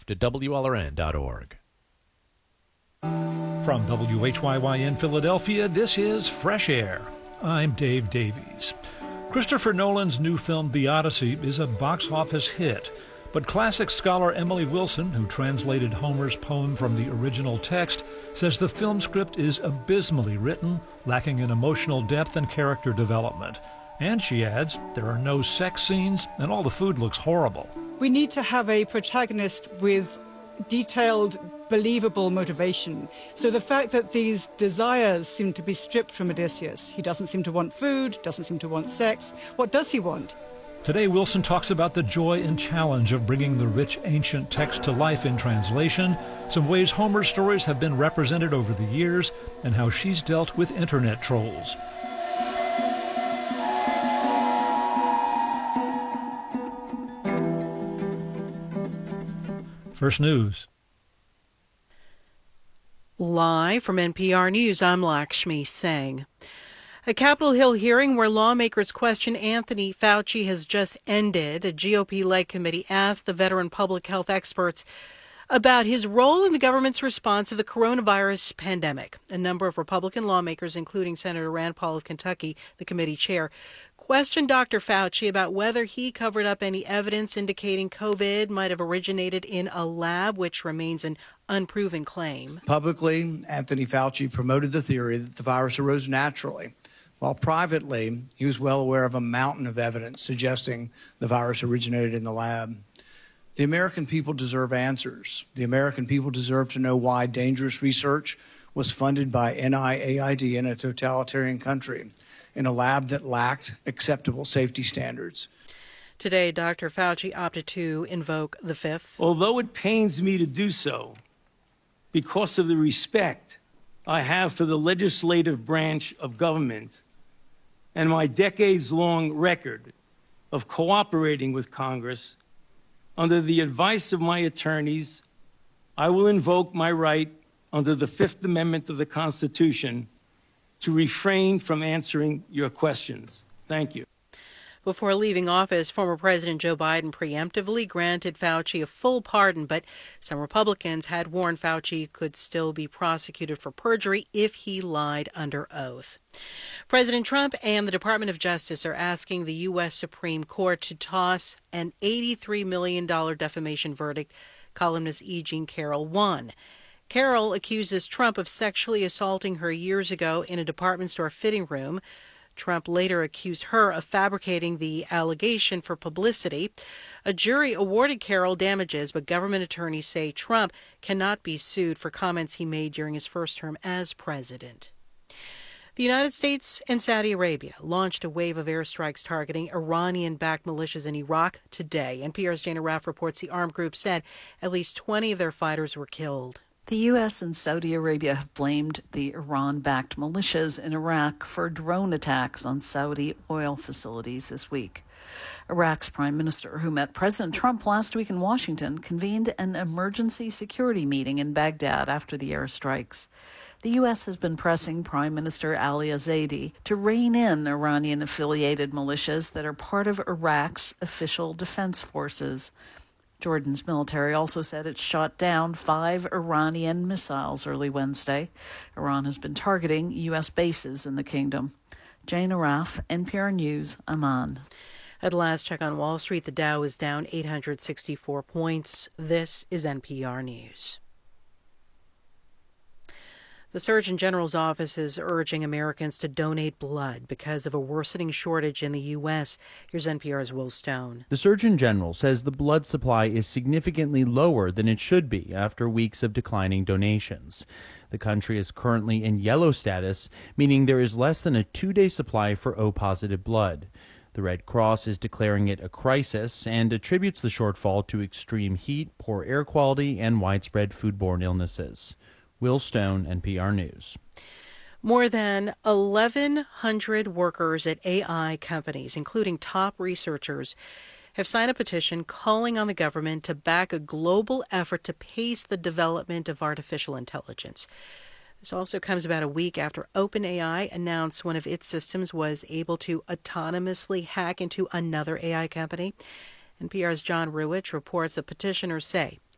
archived at WLRN.org. From WHYY in Philadelphia, this is Fresh Air. I'm Dave Davies. Christopher Nolan's new film, The Odyssey, is a box office hit. But classic scholar Emily Wilson, who translated Homer's poem from the original text, says the film script is abysmally written, lacking in emotional depth and character development. And she adds, there are no sex scenes, and all the food looks horrible. We need to have a protagonist with detailed, believable motivation. So the fact that these desires seem to be stripped from Odysseus, he doesn't seem to want food, doesn't seem to want sex. What does he want? Today, Wilson talks about the joy and challenge of bringing the rich ancient text to life in translation, some ways Homer's stories have been represented over the years, and how she's dealt with internet trolls. First News. Live from NPR News, I'm Lakshmi Singh. A Capitol Hill hearing where lawmakers question Anthony Fauci has just ended. A GOP-led committee asked the veteran public health experts about his role in the government's response to the coronavirus pandemic. A number of Republican lawmakers, including Senator Rand Paul of Kentucky, the committee chair, questioned Dr. Fauci about whether he covered up any evidence indicating COVID might have originated in a lab, which remains an unproven claim. Publicly, Anthony Fauci promoted the theory that the virus arose naturally, while privately, he was well aware of a mountain of evidence suggesting the virus originated in the lab. The American people deserve answers. The American people deserve to know why dangerous research was funded by NIAID in a totalitarian country, in a lab that lacked acceptable safety standards. Today, Dr. Fauci opted to invoke the Fifth. Although it pains me to do so, because of the respect I have for the legislative branch of government and my decades-long record of cooperating with Congress, under the advice of my attorneys, I will invoke my right under the Fifth Amendment of the Constitution to refrain from answering your questions. Thank you. Before leaving office, former President Joe Biden preemptively granted Fauci a full pardon, but some Republicans had warned Fauci could still be prosecuted for perjury if he lied under oath. President Trump and the Department of Justice are asking the U.S. Supreme Court to toss an $83 million defamation verdict columnist E. Jean Carroll won. Carroll accuses Trump of sexually assaulting her years ago in a department store fitting room. Trump later accused her of fabricating the allegation for publicity. A jury awarded Carroll damages, but government attorneys say Trump cannot be sued for comments he made during his first term as president. The United States and Saudi Arabia launched a wave of airstrikes targeting Iranian-backed militias in Iraq today. NPR's Jana Raff reports the armed group said at least 20 of their fighters were killed. The U.S. and Saudi Arabia have blamed the Iran-backed militias in Iraq for drone attacks on Saudi oil facilities this week. Iraq's prime minister, who met President Trump last week in Washington, convened an emergency security meeting in Baghdad after the airstrikes. The U.S. has been pressing Prime Minister Ali Zaidi to rein in Iranian-affiliated militias that are part of Iraq's official defense forces. Jordan's military also said it shot down 5 Iranian missiles early Wednesday. Iran has been targeting U.S. bases in the kingdom. Jane Araf, NPR News, Amman. At last check on Wall Street, the Dow is down 864 points. This is NPR News. The Surgeon General's office is urging Americans to donate blood because of a worsening shortage in the U.S. Here's NPR's Will Stone. The Surgeon General says the blood supply is significantly lower than it should be after weeks of declining donations. The country is currently in yellow status, meaning there is less than a 2-day supply for O-positive blood. The Red Cross is declaring it a crisis and attributes the shortfall to extreme heat, poor air quality, and widespread foodborne illnesses. Will Stone, NPR News. More than 1,100 workers at AI companies, including top researchers, have signed a petition calling on the government to back a global effort to pace the development of artificial intelligence. This also comes about a week after OpenAI announced one of its systems was able to autonomously hack into another AI company. NPR's John Ruwitch reports that petitioners say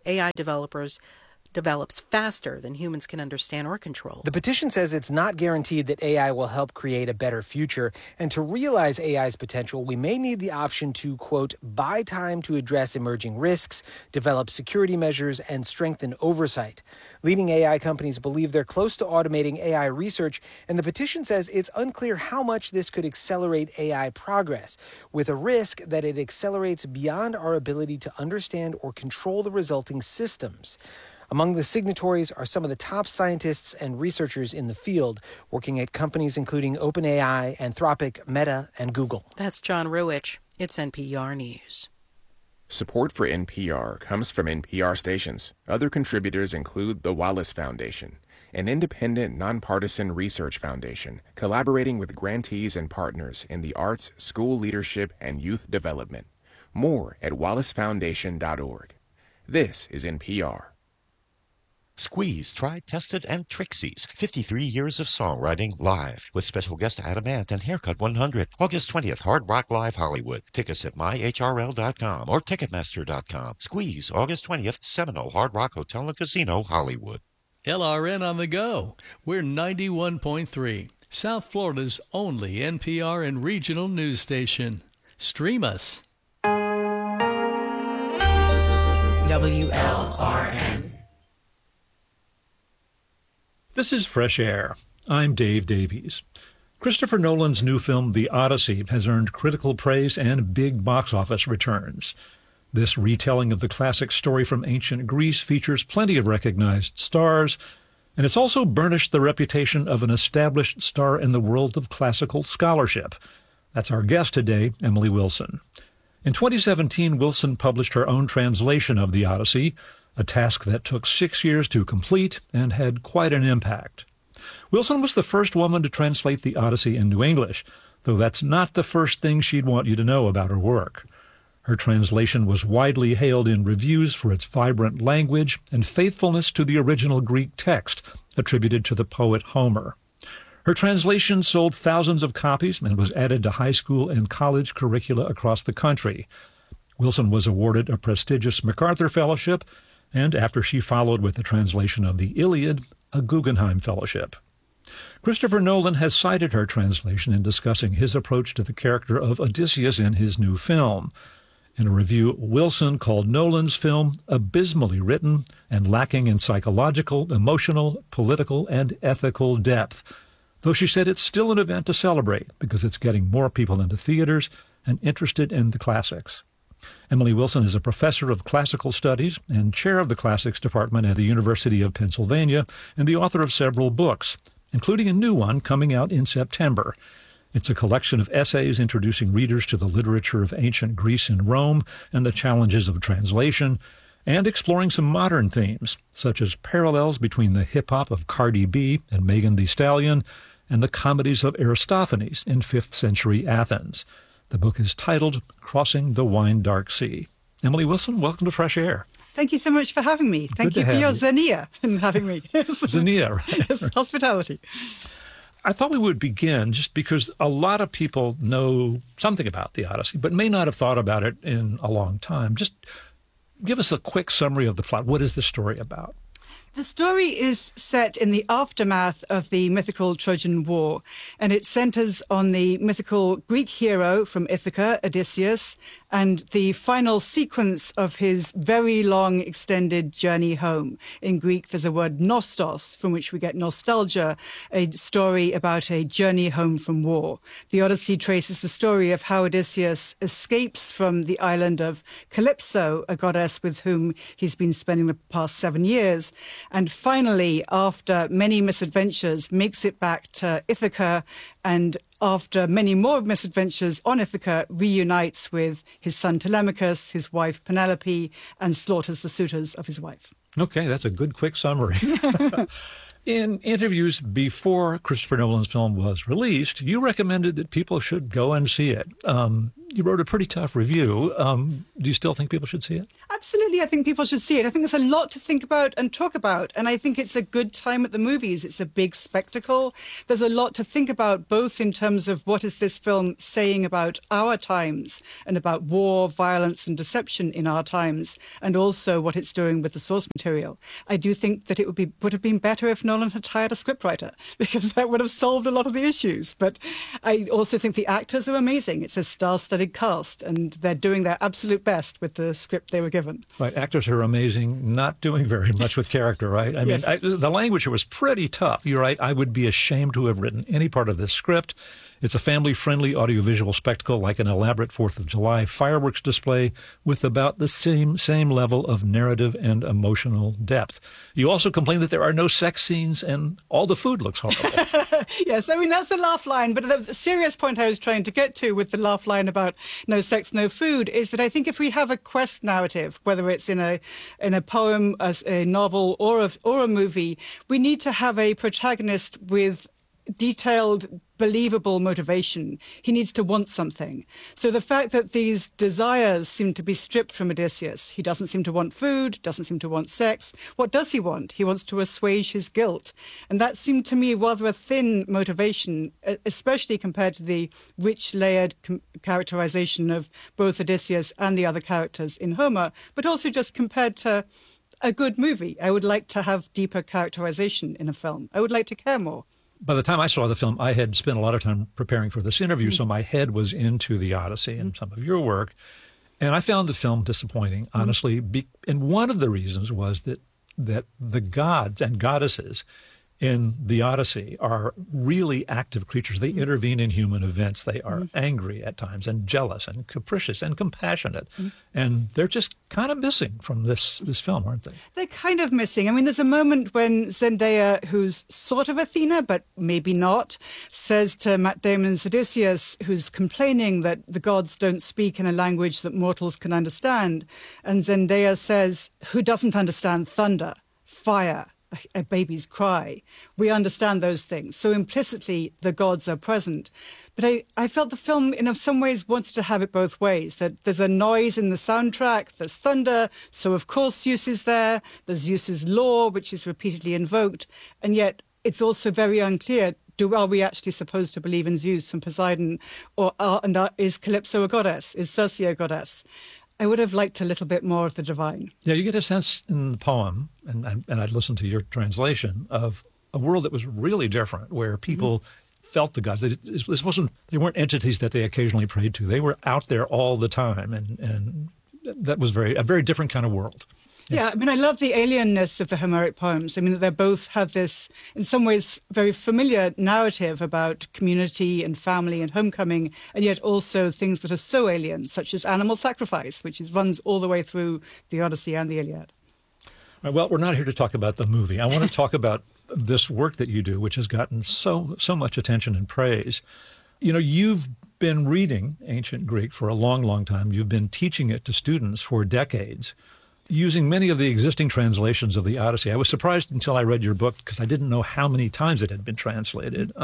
AI develops faster than humans can understand or control. The petition says it's not guaranteed that AI will help create a better future, and to realize AI's potential, we may need the option to, quote, buy time to address emerging risks, develop security measures, and strengthen oversight. Leading AI companies believe they're close to automating AI research, and the petition says it's unclear how much this could accelerate AI progress, with a risk that it accelerates beyond our ability to understand or control the resulting systems. Among the signatories are some of the top scientists and researchers in the field, working at companies including OpenAI, Anthropic, Meta, and Google. That's John Ruwitch. It's NPR News. Support for NPR comes from NPR stations. Other contributors include the Wallace Foundation, an independent, nonpartisan research foundation collaborating with grantees and partners in the arts, school leadership, and youth development. More at wallacefoundation.org. This is NPR. Squeeze, Tried, Tested, and Trixie's 53 years of songwriting live with special guest Adam Ant and Haircut 100. August 20th, Hard Rock Live Hollywood. Tickets at myhrl.com or Ticketmaster.com. Squeeze, August 20th, Seminole Hard Rock Hotel and Casino, Hollywood. LRN on the go. We're 91.3, South Florida's only NPR and regional news station. Stream us. WLRN. This is Fresh Air. I'm Dave Davies. Christopher Nolan's new film, The Odyssey, has earned critical praise and big box office returns. This retelling of the classic story from ancient Greece features plenty of recognized stars, and it's also burnished the reputation of an established star in the world of classical scholarship. That's our guest today, Emily Wilson. In 2017, Wilson published her own translation of The Odyssey, a task that took 6 years to complete and had quite an impact. Wilson was the first woman to translate The Odyssey into English, though that's not the first thing she'd want you to know about her work. Her translation was widely hailed in reviews for its vibrant language and faithfulness to the original Greek text, attributed to the poet Homer. Her translation sold thousands of copies and was added to high school and college curricula across the country. Wilson was awarded a prestigious MacArthur Fellowship, and after she followed with the translation of the Iliad, a Guggenheim Fellowship. Christopher Nolan has cited her translation in discussing his approach to the character of Odysseus in his new film. In a review, Wilson called Nolan's film abysmally written and lacking in psychological, emotional, political, and ethical depth, though she said it's still an event to celebrate because it's getting more people into theaters and interested in the classics. Emily Wilson is a professor of classical studies and chair of the classics department at the University of Pennsylvania and the author of several books, including a new one coming out in September. It's a collection of essays introducing readers to the literature of ancient Greece and Rome and the challenges of translation, and exploring some modern themes, such as parallels between the hip-hop of Cardi B and Megan Thee Stallion and the comedies of Aristophanes in 5th century Athens. The book is titled Crossing the Wine Dark Sea. Emily Wilson, welcome to Fresh Air. Thank you so much for having me. Thank you for your xenia in having me. Xenia, right? Yes, hospitality. I thought we would begin just because a lot of people know something about the Odyssey, but may not have thought about it in a long time. Just give us a quick summary of the plot. What is the story about? The story is set in the aftermath of the mythical Trojan War, and it centers on the mythical Greek hero from Ithaca, Odysseus, and the final sequence of his very long extended journey home. In Greek, there's a word nostos, from which we get nostalgia, a story about a journey home from war. The Odyssey traces the story of how Odysseus escapes from the island of Calypso, a goddess with whom he's been spending the past 7 years, and finally, after many misadventures, makes it back to Ithaca, and after many more misadventures on Ithaca, reunites with his son Telemachus, his wife Penelope, and slaughters the suitors of his wife. Okay, that's a good, quick summary. In interviews before Christopher Nolan's film was released, you recommended that people should go and see it. you wrote a pretty tough review. Do you still think people should see it? Absolutely, I think people should see it. I think there's a lot to think about and talk about, and I think it's a good time at the movies. It's a big spectacle. There's a lot to think about, both in terms of what is this film saying about our times and about war, violence and deception in our times, and also what it's doing with the source material. I do think that it would have been better if Nolan had hired a scriptwriter, because that would have solved a lot of the issues. But I also think the actors are amazing. It's a star-studded cast, and they're doing their absolute best with the script they were given. Right, actors are amazing, not doing very much with character, right? I mean, Yes. the language here was pretty tough. You're right, I would be ashamed to have written any part of this script. It's a family-friendly audiovisual spectacle like an elaborate 4th of July fireworks display with about the same level of narrative and emotional depth. You also complain that there are no sex scenes and all the food looks horrible. Yes, I mean, that's the laugh line. But the serious point I was trying to get to with the laugh line about no sex, no food, is that I think if we have a quest narrative, whether it's in a poem, a novel, or a movie, we need to have a protagonist with detailed, believable motivation. He needs to want something. So the fact that these desires seem to be stripped from Odysseus, he doesn't seem to want food, doesn't seem to want sex. What does he want? He wants to assuage his guilt. And that seemed to me rather a thin motivation, especially compared to the rich, layered characterization of both Odysseus and the other characters in Homer, but also just compared to a good movie. I would like to have deeper characterization in a film. I would like to care more. By the time I saw the film, I had spent a lot of time preparing for this interview, so my head was into the Odyssey and some of your work. And I found the film disappointing, honestly. And one of the reasons was that the gods and goddesses in the Odyssey are really active creatures. They intervene in human events. They are angry at times and jealous and capricious and compassionate. And they're just kind of missing from this film, aren't they? They're kind of missing. I mean, there's a moment when Zendaya, who's sort of Athena, but maybe not, says to Matt Damon's Odysseus, who's complaining that the gods don't speak in a language that mortals can understand. And Zendaya says, who doesn't understand thunder, fire, a baby's cry? We understand those things. So implicitly, the gods are present. But I felt the film, in some ways, wanted to have it both ways, that there's a noise in the soundtrack, there's thunder, so of course Zeus is there, there's Zeus's law, which is repeatedly invoked, and yet it's also very unclear, are we actually supposed to believe in Zeus and Poseidon, is Calypso a goddess? Is Circe a goddess? I would have liked a little bit more of the divine. Yeah, you get a sense in the poem, and I'd listened to your translation, of a world that was really different, where people felt the gods. They weren't entities that they occasionally prayed to. They were out there all the time, and that was a very different kind of world. Yeah, I mean, I love the alienness of the Homeric poems. I mean, they both have this, in some ways, very familiar narrative about community and family and homecoming, and yet also things that are so alien, such as animal sacrifice, which runs all the way through the Odyssey and the Iliad. Right, well, we're not here to talk about the movie. I want to talk about this work that you do, which has gotten so much attention and praise. You know, you've been reading ancient Greek for a long, long time. You've been teaching it to students for decades, using many of the existing translations of the Odyssey. I was surprised until I read your book because I didn't know how many times it had been translated.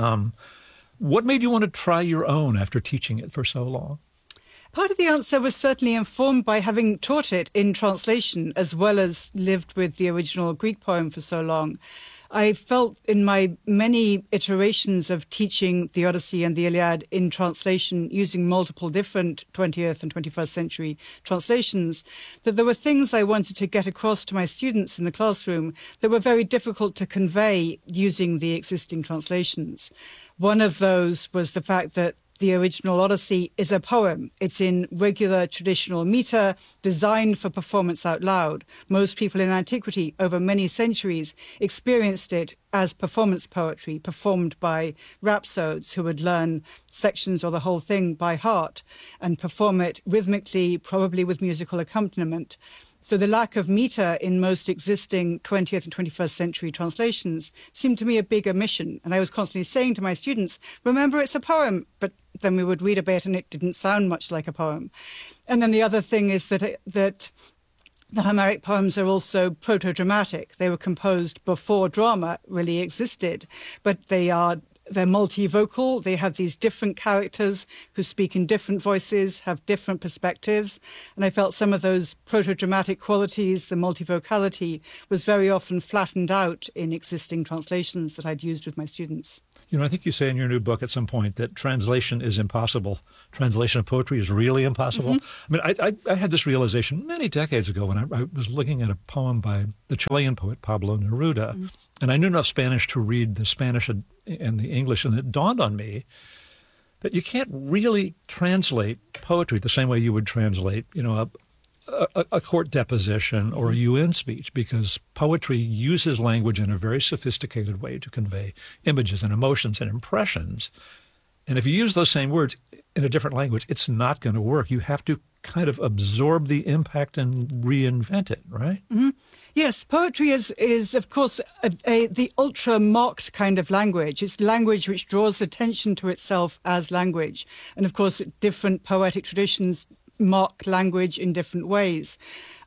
What made you want to try your own after teaching it for so long? Part of the answer was certainly informed by having taught it in translation as well as lived with the original Greek poem for so long. I felt in my many iterations of teaching the Odyssey and the Iliad in translation using multiple different 20th and 21st century translations that there were things I wanted to get across to my students in the classroom that were very difficult to convey using the existing translations. One of those was the fact that the original Odyssey is a poem. It's in regular traditional meter, designed for performance out loud. Most people in antiquity, over many centuries, experienced it as performance poetry, performed by rhapsodes who would learn sections or the whole thing by heart and perform it rhythmically, probably with musical accompaniment. So the lack of meter in most existing 20th and 21st century translations seemed to me a big omission. And I was constantly saying to my students, remember, it's a poem. But then we would read a bit and it didn't sound much like a poem. And then the other thing is that the Homeric poems are also proto-dramatic. They were composed before drama really existed, but they are they're multivocal. They have these different characters who speak in different voices, have different perspectives. And I felt some of those proto-dramatic qualities, the multivocality, was very often flattened out in existing translations that I'd used with my students. You know, I think you say in your new book at some point that translation is impossible. Translation of poetry is really impossible. I mean, I had this realization many decades ago when I was looking at a poem by the Chilean poet Pablo Neruda, and I knew enough Spanish to read the Spanish and the English, and it dawned on me that you can't really translate poetry the same way you would translate, you know, a court deposition or a UN speech, because poetry uses language in a very sophisticated way to convey images and emotions and impressions. And if you use those same words in a different language, it's not going to work. You have to kind of absorb the impact and reinvent it, right? Yes, poetry is of course, the ultra-marked kind of language. It's language which draws attention to itself as language. And of course, different poetic traditions mark language in different ways.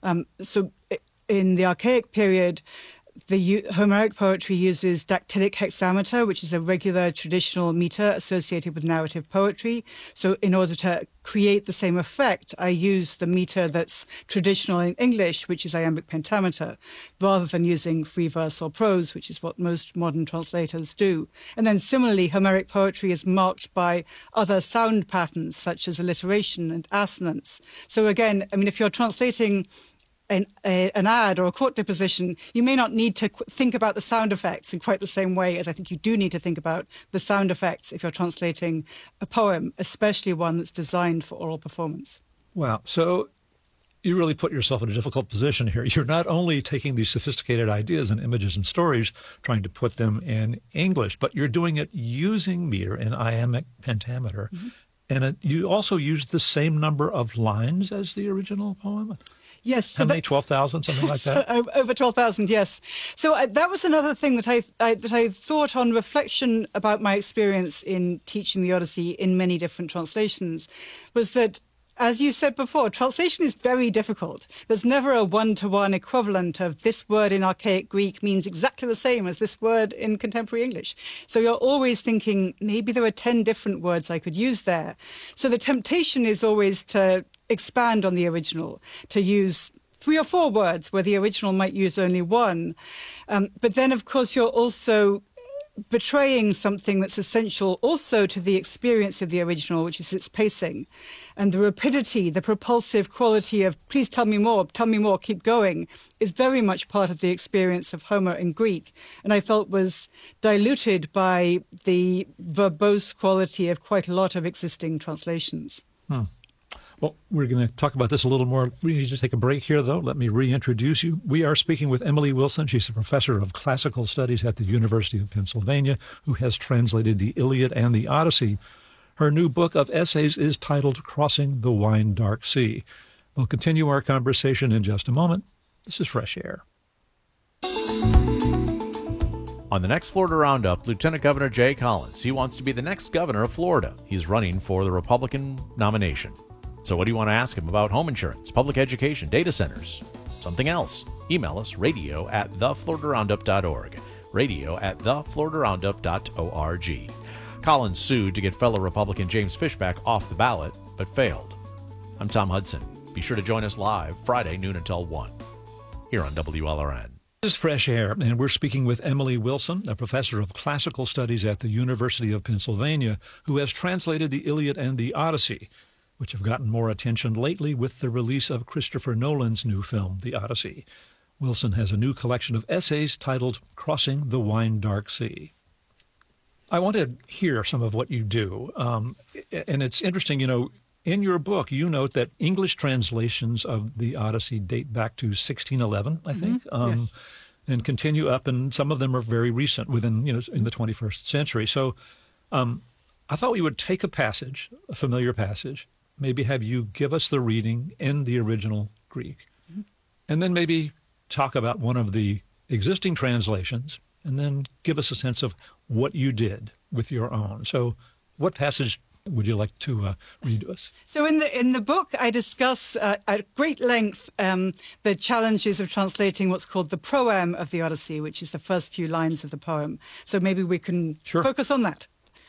So in the Archaic period, the Homeric poetry uses dactylic hexameter, which is a regular traditional meter associated with narrative poetry. So in order to create the same effect, I use the meter that's traditional in English, which is iambic pentameter, rather than using free verse or prose, which is what most modern translators do. And then similarly, Homeric poetry is marked by other sound patterns, such as alliteration and assonance. So again, I mean, if you're translating an ad or a court deposition, you may not need to think about the sound effects in quite the same way as I think you do need to think about the sound effects if you're translating a poem, especially one that's designed for oral performance. Wow. So you really put yourself in a difficult position here. You're not only taking these sophisticated ideas and images and stories, trying to put them in English, but you're doing it using meter and iambic pentameter. And you also used the same number of lines as the original poem? Yes. How many, 12,000, something like that? Over 12,000, yes. So that was another thing that I thought on reflection about my experience in teaching the Odyssey in many different translations, was that, as you said before, translation is very difficult. There's never a one-to-one equivalent of this word in Archaic Greek means exactly the same as this word in contemporary English. So you're always thinking, maybe there are 10 different words I could use there. So the temptation is always to expand on the original, to use 3 or 4 words where the original might use only one. But then, of course, you're also betraying something that's essential also to the experience of the original, which is its pacing. And the rapidity, the propulsive quality of please tell me more, keep going, is very much part of the experience of Homer in Greek. And I felt was diluted by the verbose quality of quite a lot of existing translations. Well, we're going to talk about this a little more. We need to take a break here, though. Let me reintroduce you. We are speaking with Emily Wilson. She's a professor of classical studies at the University of Pennsylvania who has translated the Iliad and the Odyssey. Her new book of essays is titled Crossing the Wine Dark Sea. We'll continue our conversation in just a moment. This is Fresh Air. On the next Florida Roundup, Lieutenant Governor Jay Collins. He wants to be the next governor of Florida. He's running for the Republican nomination. So what do you want to ask him about home insurance, public education, data centers, something else? Email us, radio@thefloridaroundup.org, radio@thefloridaroundup.org. Collins sued to get fellow Republican James Fishback off the ballot, but failed. I'm Tom Hudson. Be sure to join us live Friday, noon until 1, here on WLRN. This is Fresh Air, and we're speaking with Emily Wilson, a professor of classical studies at the University of Pennsylvania, who has translated the Iliad and the Odyssey, which have gotten more attention lately with the release of Christopher Nolan's new film, The Odyssey. Wilson has a new collection of essays titled Crossing the Wine Dark Sea. I want to hear some of what you do, and it's interesting, you know, in your book, you note that English translations of the Odyssey date back to 1611, I think, yes. and continue up, and some of them are very recent, within, you know, in the 21st century. So I thought we would take a passage, a familiar passage, maybe have you give us the reading in the original Greek, and then maybe talk about one of the existing translations, and then give us a sense of what you did with your own. So what passage would you like to read to us? So in the book, I discuss at great length the challenges of translating what's called the proem of the Odyssey, which is the first few lines of the poem. So maybe we can focus on that.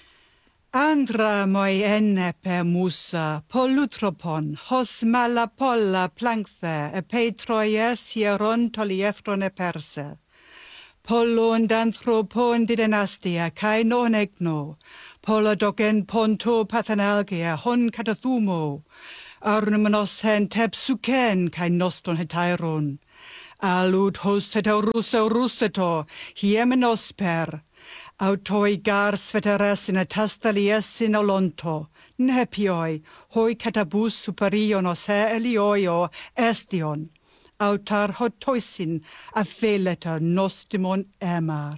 Andra moi enne per musa, polutropon, hos mala polla plankthe, e peitroies hieron toliethrone perse. Pollon d'anthropon didynastia, kai non egno, Polodogen ponto pathanalgia hon katathumo, arnumenos hen tepsuken kai noston hetairon, alud host hetauruso ruseto, hiemenos per, autoi gar sveteres in atastalies in olonto, nepioi, hoi katabus superionos he elioio estion, autar hotoisin a veleta nostimon emar.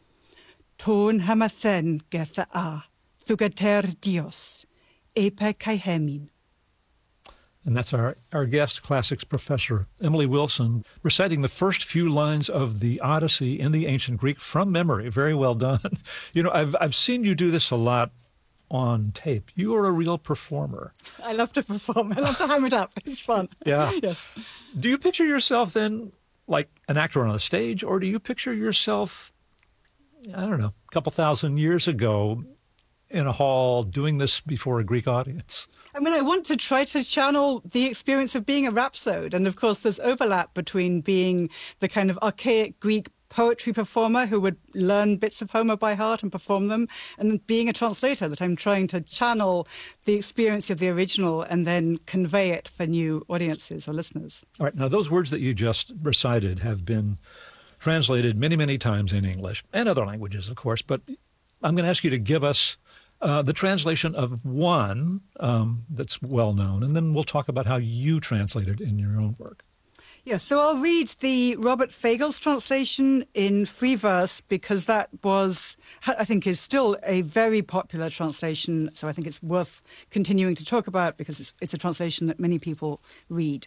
Ton hamathen getha a. Thugater Dios, Epe kai hemin. And that's our guest classics professor, Emily Wilson, reciting the first few lines of the Odyssey in the ancient Greek from memory. Very well done. You know, I've seen you do this a lot on tape. You are a real performer. I love to perform. I love to ham it up. It's fun. Yeah. Yes. Do you picture yourself then like an actor on a stage, or do you picture yourself, I don't know, a couple thousand years ago in a hall doing this before a Greek audience? I mean, I want to try to channel the experience of being a rhapsode. And of course, there's overlap between being the kind of archaic Greek poetry performer who would learn bits of Homer by heart and perform them, and being a translator, that I'm trying to channel the experience of the original and then convey it for new audiences or listeners. All right. Now, those words that you just recited have been translated many, many times in English and other languages, of course. But I'm going to ask you to give us the translation of one that's well known, and then we'll talk about how you translated in your own work. Yeah, so I'll read the Robert Fagles translation in free verse because that was, I think, is still a very popular translation. So I think it's worth continuing to talk about because it's a translation that many people read.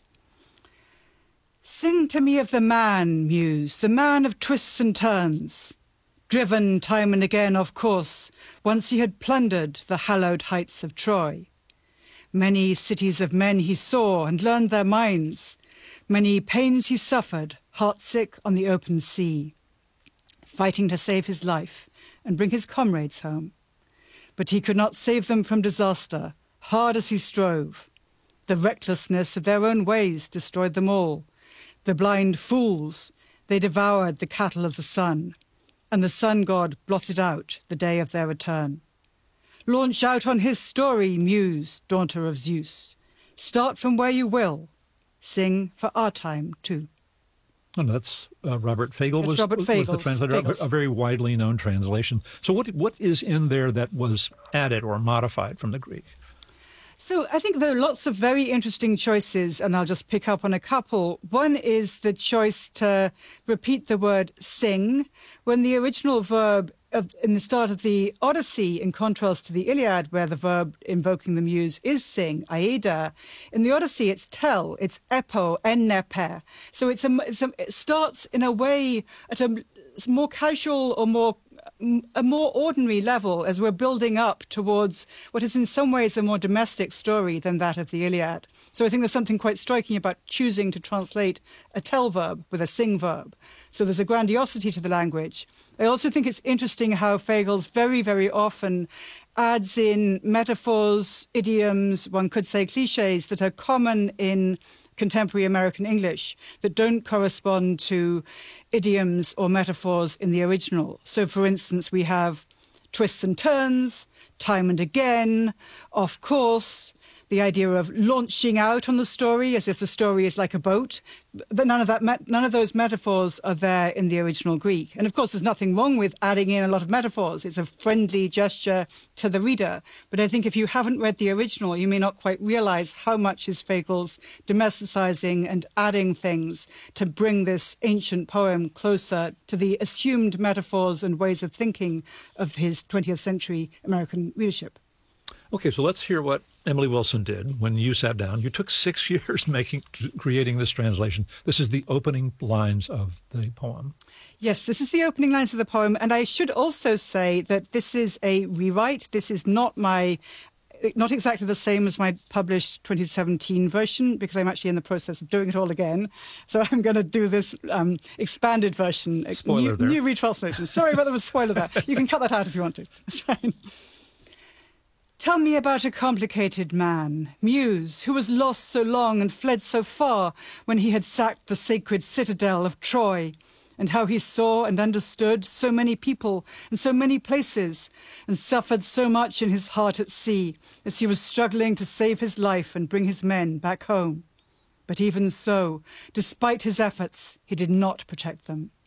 Sing to me of the man, Muse, the man of twists and turns. Driven time and again, of course, once he had plundered the hallowed heights of Troy. Many cities of men he saw and learned their minds. Many pains he suffered, heartsick on the open sea, fighting to save his life and bring his comrades home. But he could not save them from disaster, hard as he strove. The recklessness of their own ways destroyed them all. The blind fools, they devoured the cattle of the sun, and the sun god blotted out the day of their return. Launch out on his story, Muse, daughter of Zeus. Start from where you will. Sing for our time, too. And that's Robert Fagles was the translator, Fagles. A very widely known translation. So what is in there that was added or modified from the Greek? So I think there are lots of very interesting choices, and I'll just pick up on a couple. One is the choice to repeat the word sing, when the original verb in the start of the Odyssey, in contrast to the Iliad, where the verb invoking the muse is sing, aida. In the Odyssey, it's tell, it's epo, ennepe. So it starts in a way at a more casual or a more ordinary level as we're building up towards what is in some ways a more domestic story than that of the Iliad. So I think there's something quite striking about choosing to translate a tell verb with a sing verb. So there's a grandiosity to the language. I also think it's interesting how Fagles very, very often adds in metaphors, idioms, one could say cliches that are common in contemporary American English that don't correspond to idioms or metaphors in the original. So, for instance, we have twists and turns, time and again, of course, the idea of launching out on the story as if the story is like a boat. But none of those metaphors are there in the original Greek. And of course, there's nothing wrong with adding in a lot of metaphors. It's a friendly gesture to the reader. But I think if you haven't read the original, you may not quite realize how much is Fagles domesticizing and adding things to bring this ancient poem closer to the assumed metaphors and ways of thinking of his 20th century American readership. Okay, so let's hear what Emily Wilson did when you sat down. You took 6 years creating this translation. This is the opening lines of the poem. Yes, this is the opening lines of the poem. And I should also say that this is a rewrite. This is not my not exactly the same as my published 2017 version, because I'm actually in the process of doing it all again. So I'm going to do this expanded version. Spoiler there. New retranslation. Sorry about the spoiler there. You can cut that out if you want to. That's fine. Tell me about a complicated man, Muse, who was lost so long and fled so far when he had sacked the sacred citadel of Troy, and how he saw and understood so many people and so many places, and suffered so much in his heart at sea as he was struggling to save his life and bring his men back home. But even so, despite his efforts, he did not protect them.